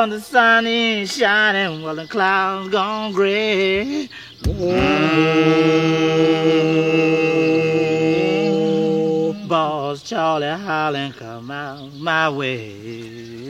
The sun is shining while the clouds gone gray. Boss Charlie Holland come out my way.